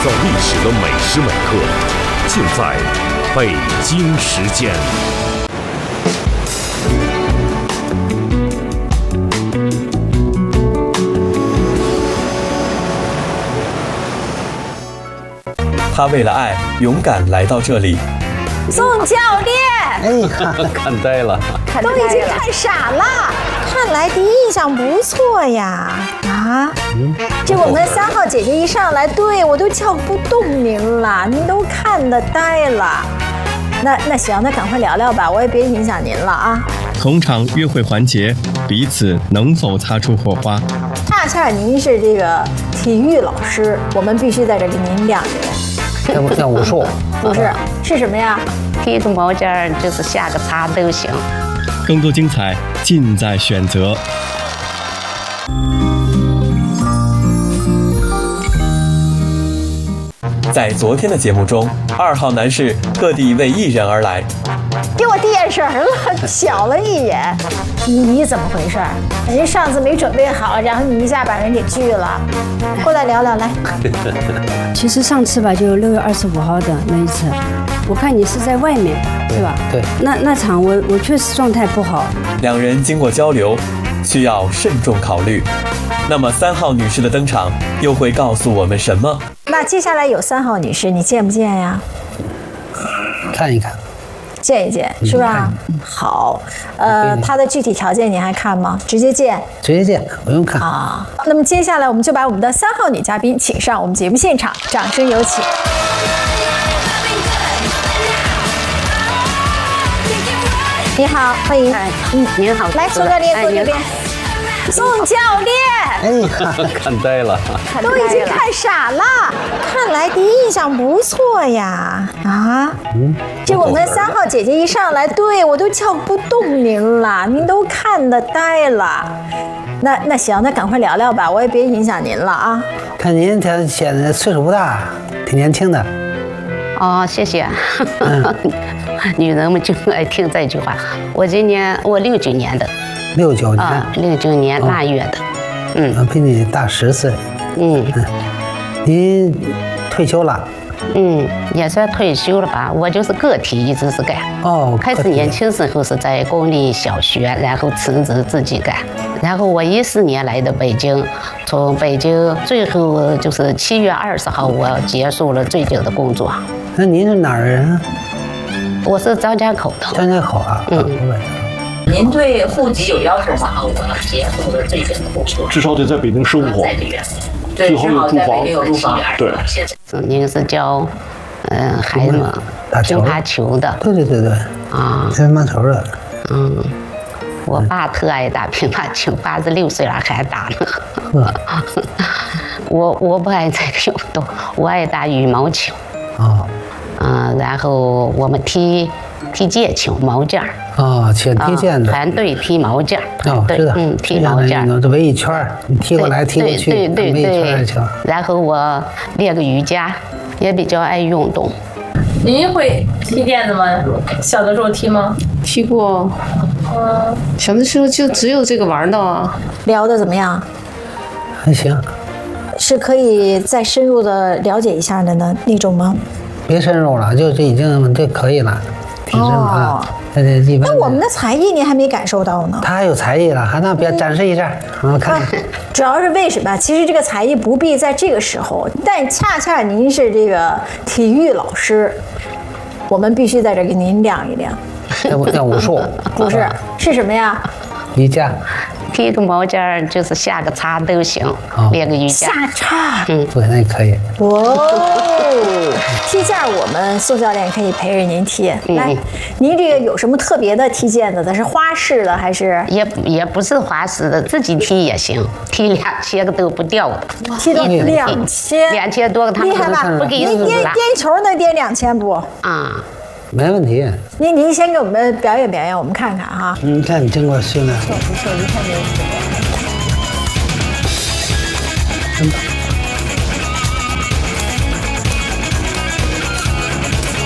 造历史的每时每刻，尽在北京时间。 他为了爱勇敢来到这里。 宋教练， 看呆了， 都已经看傻了。看来第一印象不错呀！这我们3号姐姐一上来，对我都叫不动您了，您都看得呆了。那行，那赶快聊聊吧，我也别影响您了啊。 同场约会环节，彼此能否擦出火花？ 恰您是这个体育老师，我们必须在这给您亮一亮。 像武术， 不是，是什么呀？ 踢个毛尖就是下个擦都行。 更多精彩尽在选择。在昨天的节目中，2号男士特地为艺人而来， 给我递眼神了，瞟了一眼。你怎么回事？人上次没准备好，然后你一下把人给拒了。过来聊聊来。 其实上次吧，就6月25号的那一次，我看你是在外面，是吧？ 对。 那场我确实状态不好。 两人经过交流，需要慎重考虑。那么3号女士的登场又会告诉我们什么？ 那接下来有3号女士，你见不见呀？ 看一看， 见一见，是吧？好，她的具体条件你还看吗？直接见， 直接见，不用看啊。那么接下来我们就把我们的3号女嘉宾请上我们节目现场，掌声有请。你好，欢迎。 您好， 来，宋教练坐这边。宋教练， 看呆了， 都已经看傻了。看来第一印象不错呀！这我们3号姐姐一上来，对我都叫不动您了，您都看得呆了。那行，那赶快聊聊吧，我也别影响您了啊。 看您显得岁数不大，挺年轻的。 哦，谢谢。女人们就爱听这句话。我69年的。 69年 ，69年腊月的， 比你大10岁，您退休了， 也算退休了吧。我就是个体，一直是干。开始年轻时候是在公立小学，然后辞职自己干，然后我14年来的北京，从北京最后就是7月20号我结束了最久的工作。 那您是哪儿人啊？ 我是张家口的。 张家口啊， 您对户籍有要求吗？我结束了最近的工作， 至少得在北京生活，最好有住房。对， 您是教孩子们乒乓球的。 对乒乓球的。 我爸特爱打乒乓球，86岁了还打呢。我不爱这个运动，我爱打羽毛球。然后我们踢毽球、毛毽儿。 踢毽的。 团队踢毛毽儿。 知道。 踢毛毽儿， 这围一圈，你踢过来踢过去， 对。 围一圈球。 然后我练个瑜伽，也比较爱运动。 您会踢毽子吗？小的时候踢吗？ 踢过。小的时候就只有这个玩的啊。 聊得怎么样？ 还行。 是可以再深入的了解一下的呢那种吗？ 别深入了，就这已经这可以了，挺深啊。一般。 那我们的才艺您还没感受到呢。 他有才艺了，那别展示一下，看。 主要是为什么？其实这个才艺不必在这个时候，但恰您是这个体育老师，我们必须在这给您亮一亮。 像武术？ 不是，是什么呀？ 瑜伽。 踢个毛尖就是下个擦都行，练个瑜伽。 下叉。 对，那可以。 踢毽我们宋教练可以陪着您踢。来，您这个有什么特别的踢毽子的？是花式的还是？ 也不是花式的，自己踢也行，踢2000个都不掉的。 踢到2000 多个，他们厉害吧？ 不给您颠球能颠2000不？ 没问题。 您先给我们表演，我们看看哈。 你看你经过训练。 不错，一看就是。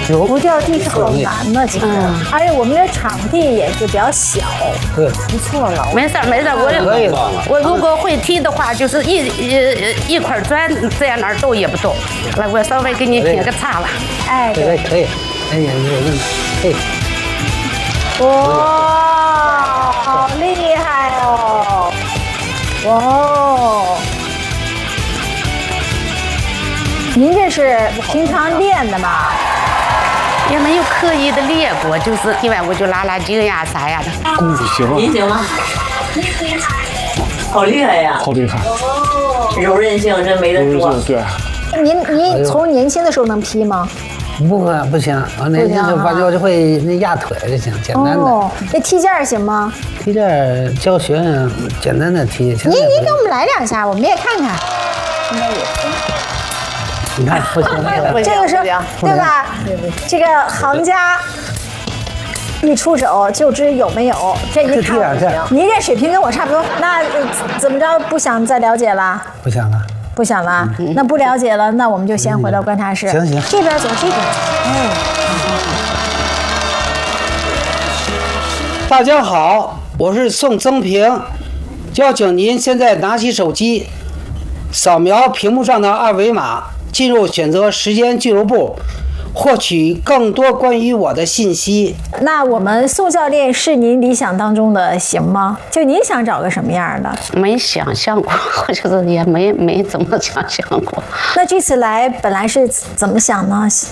不掉地是好难的，其实，而且我们的场地也是比较小， 对， 不错了。 没事，我如果会踢的话，就是一块砖在那儿动也不动。来，我稍微给你撇个叉吧。 哎， 可以，哎呀，可以。 哇，好厉害哦！哇，您这是平常练的吧？ 也没有刻意的练过，就是踢完我就拉筋呀啥呀的。 功夫行啊！ 您行吗？好厉害呀！ 好厉害！ 柔韧性真没得说。 对。 您从年轻的时候能劈吗？ 不行，我那就反正我就会那压腿就行，简单的。 哦，那踢毽行吗？ 踢毽教学生简单的踢。 您给我们来2下，我们也看看。应该也行。 你看不行， 这个是对吧？这个行家一出手就知有没有，这一看不行。您这水平跟我差不多，那怎么着不想再了解了？不想了，那不了解了，那我们就先回到观察室。 行， 这边走，这边。 大家好，我是宋增平，邀请您现在拿起手机，扫描屏幕上的2维码，进入选择时间俱乐部，获取更多关于我的信息。 那我们宋教练是您理想当中的行吗？就您想找个什么样的？ 没想象过，就是也没怎么想象过。 那这次来本来是怎么想呢？